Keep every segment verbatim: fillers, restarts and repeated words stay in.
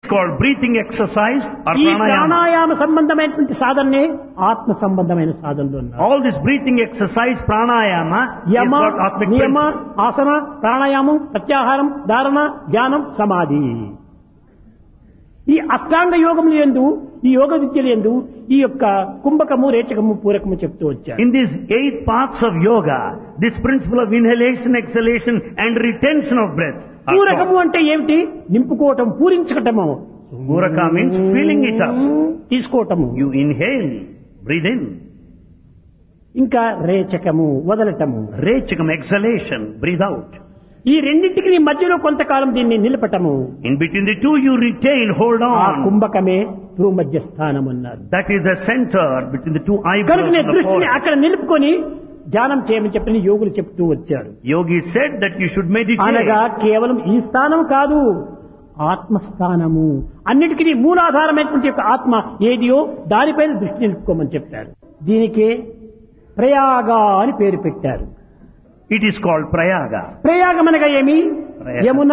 called breathing exercise or ఈ pranayama. Pranayama సంబంధమైనటువంటి సాధననే ఆత్మ సంబంధమైన సాధనలు అన్నారు. All this breathing exercise, pranayama, Yama, is what Atmic నియమ, principle. ఆసన, ప్రాణాయామం, ప్రత్యాహారం, ధారణ, ధ్యానం, సమాధి. ఈ అష్టాంగ యోగములు యందు, ఈ యోగ విద్యలు యందు ఈ యొక్క కుంభకము, రేచకము, పూరకము చెప్తూ వచ్చారు. In these eight parts of yoga, this principle of inhalation, exhalation and retention of breath are పూరకము taught. అంటే ఏమిటి? నింపుకోవటం, పూరించటము. Puraka means filling it up. తీసుకోవటము. You inhale, breathe in. ఇంకా రేచకము, వదలటము. Rechakam, exhalation, breathe out. ఈ రెండింటికి నీ మధ్యలో కొంతకాలం దీన్ని నిలపటము. In between the two you retain, hold ఆ on. కుంభకమే భూమధ్య స్థానం అన్నారు. That is the center between the two eyebrows కనుక of the దృష్టిని forehead. అక్కడ నిలుపుకొని ధ్యానం చేయమని చెప్పని యోగులు చెప్తూ వచ్చారు. Yogi said that you should meditate. అనగా కేవలం ఈ స్థానం కాదు, ఆత్మస్థానము. అన్నిటికీ మూలాధారమైనటువంటి యొక్క ఆత్మ ఏదియో దానిపైన దృష్టి నిలుపుకోమని చెప్పారు. దీనికే ప్రయాగ అని పేరు పెట్టారు. It is called prayaga. ప్రయాగం అనగా ఏమి? ప్రయాగ. యమున,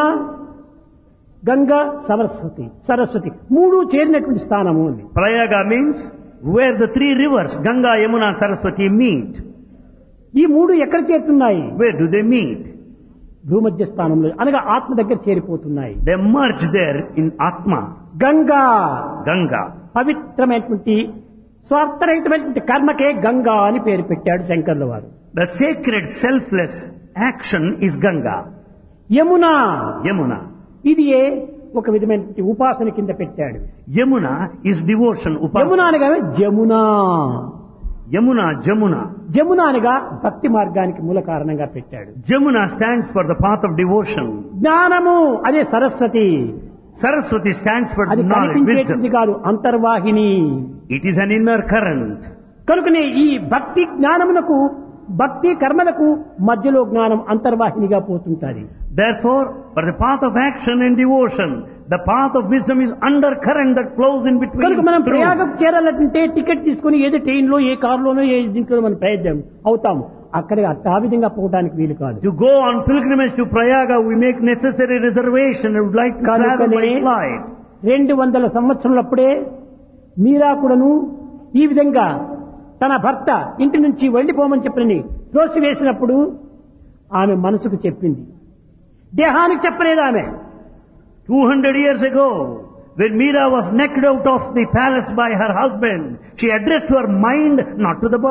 గంగా, సరస్వతి సరస్వతి మూడు చేరినటువంటి స్థానము అని. Prayaga means where the three rivers, Ganga, Yamuna, Saraswati meet. ఈ మూడు ఎక్కడ చేరుతున్నాయి? Where do they meet? భూమధ్య స్థానంలో అనగా ఆత్మ దగ్గర చేరిపోతున్నాయి. They merge there in Atma. Ganga Ganga. పవిత్రమైనటువంటి స్వార్థరహితమైనటువంటి కర్మకే గంగా అని పేరు పెట్టాడు శంకర్ల వారు. The sacred selfless action is Ganga. Yamuna Yamuna. ఇది ఏ ఒక విధమైన ఉపాసన కింద పెట్టాడు. Yamuna is devotion. Yamuna Upasana. అనగా జమున. Yamuna, Jamuna. జమున అనగా భక్తి మార్గానికి మూల కారణంగా పెట్టాడు. Jamuna stands for the path of devotion. జ్ఞానము అదే సరస్వతి. Saraswati stands for అది knowledge, కనిపించేది wisdom. కాదు, అంతర్వాహిని. It is an inner current. కనుకనే ఈ భక్తి జ్ఞానమునకు, భక్తి కర్మలకు మధ్యలో జ్ఞానం అంతర్వాహినిగా పోతుంటాది. Therefore, for the path of action and devotion, the path of wisdom is undercurrent that flows in between. కనుక మనం through. ప్రయాగం చేరాలంటే టికెట్ తీసుకుని ఏదో ట్రైన్ లో, ఏ కారులోనో, ఏ దీంట్లో మనం ప్రయత్నం అవుతాము. అక్కడ ఆ విధంగా పోవడానికి వీలు కాదు. To go on pilgrimage to Prayaga, we make necessary reservation and would like to travel by కనుకనే flight. రెండు వందల సంవత్సరాలప్పుడే మీరా కూడాను ఈ విధంగా తన భర్త ఇంటి నుంచి వెళ్ళిపోమని చెప్పని త్రోసివేసినప్పుడు ఆమె మనసుకు చెప్పింది, దేహానికి చెప్పలేదు ఆమె. two hundred years ago, when Meera was knocked out of the palace by her husband, she addressed to her mind, not to the body.